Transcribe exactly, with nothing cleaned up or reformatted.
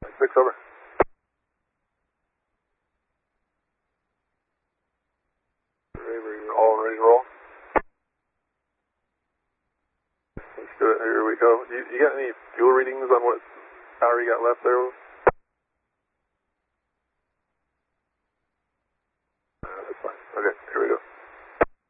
Six over. We're all ready to roll. Let's do it. Here we go. You, you got any fuel readings on what power you got left there?